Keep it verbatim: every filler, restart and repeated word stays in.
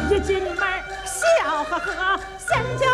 一进门笑呵呵，先就